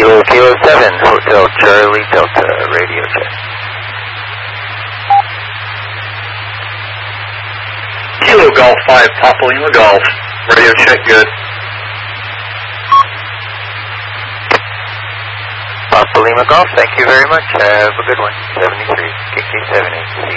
Kilo 7, Hotel Charlie Delta, radio check. Kilo Golf 5, Papa Lima Golf, radio check good. Papa Lima Golf, thank you very much. Have a good one. 73, KK78.